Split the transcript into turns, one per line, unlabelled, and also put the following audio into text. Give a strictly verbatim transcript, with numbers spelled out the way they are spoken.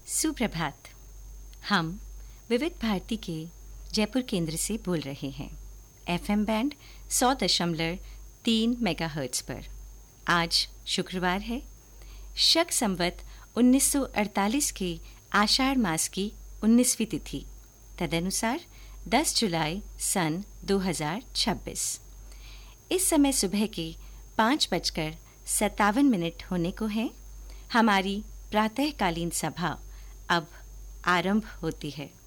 सुप्रभात। हम विविध भारती के जयपुर केंद्र से बोल रहे हैं। एफएम बैंड सौ दशमलव तीन मेगाहर्ट्ज़ पर। आज शुक्रवार है, शक संवत उन्नीस सौ अड़तालीस के आषाढ़ मास की उन्नीसवीं तिथि, तदनुसार दस जुलाई सन दो हज़ार छब्बीस। इस समय सुबह के पाँच बजकर सत्तावन मिनट होने को हैं। हमारी प्रातःकालीन सभा अब आरंभ होती है।